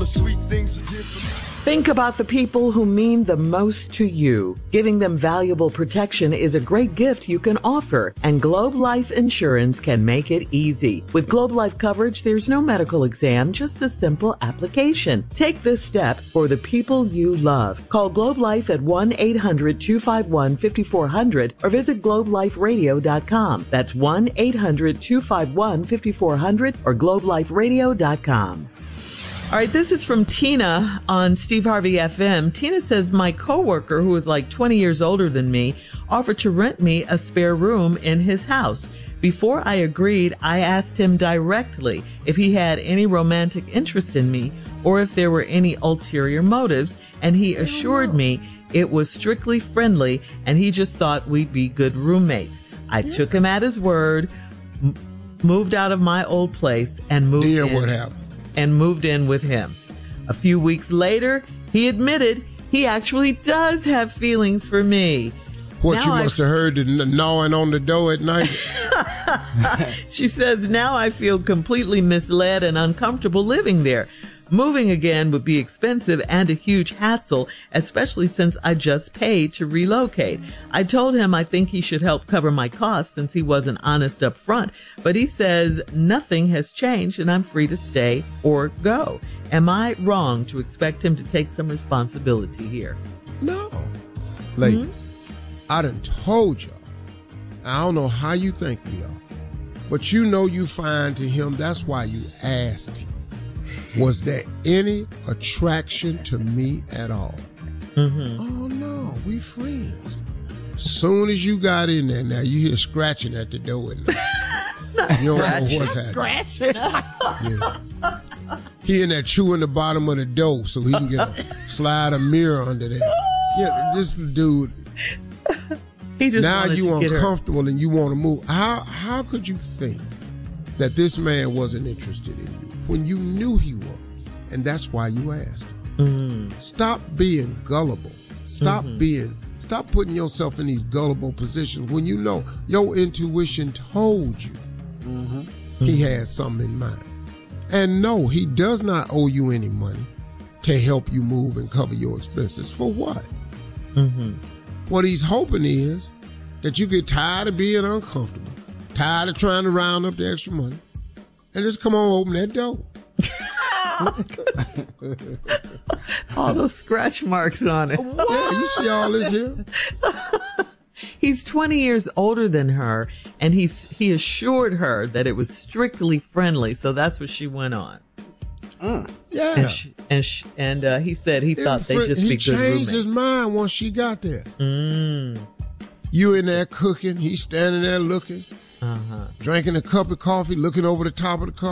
sweet things are different. Think about the people who mean the most to you. Giving them valuable protection is a great gift you can offer, and Globe Life Insurance can make it easy. With Globe Life coverage, there's no medical exam, just a simple application. Take this step for the people you love. Call Globe Life at 1-800-251-5400 or visit globeliferadio.com. That's 1-800-251-5400 or globeliferadio.com. All right, this is from Tina on Steve Harvey FM. Tina says, my coworker, who is like 20 years older than me, offered to rent me a spare room in his house. Before I agreed, I asked him directly if he had any romantic interest in me or if there were any ulterior motives, and he assured me it was strictly friendly and he just thought we'd be good roommates. I took him at his word, moved out of my old place, and moved in. What happened? And moved in with him. A few weeks later, he admitted he actually does have feelings for me. What, now you must have heard the gnawing on the door at night? She says, now I feel completely misled and uncomfortable living there. Moving again would be expensive and a huge hassle, especially since I just paid to relocate. I told him I think he should help cover my costs since he wasn't honest up front, but he says nothing has changed and I'm free to stay or go. Am I wrong to expect him to take some responsibility here? No. Ladies, I done told y'all. I don't know how you think we are, but you know you fine to him. That's why you asked him. Was there any attraction to me at all? Mm-hmm. Oh, no, we friends. Soon as you got in there, now you hear scratching at the door. You don't know what's happening. Yeah. He in there chewing the bottom of the door so he can slide a mirror under there. Yeah, this dude. He just now you uncomfortable and you want to move. How could you think that this man wasn't interested in you when you knew he was? And that's why you asked him. Stop being gullible. Stop putting yourself in these gullible positions when you know your intuition told you he had something in mind. And no, he does not owe you any money to help you move and cover your expenses. For what? What he's hoping is that you get tired of being uncomfortable, tired of trying to round up the extra money, and just come on, open that door. All those scratch marks on it. Yeah, you see all this here? He's 20 years older than her, and he assured her that it was strictly friendly, so that's what she went on. Yeah. And he said he thought they'd just be good roommates. He changed his mind once she got there. You in there cooking, he's standing there looking, drinking a cup of coffee, looking over the top of the car.